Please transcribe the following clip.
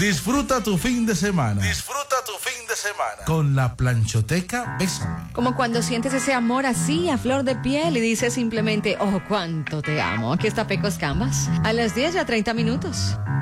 Disfruta tu fin de semana. Disfruta tu fin de semana. Con la planchoteca Bésame. Como cuando sientes ese amor así a flor de piel y dices simplemente, oh, cuánto te amo. Aquí está Pecos Canvas. A las 10:30.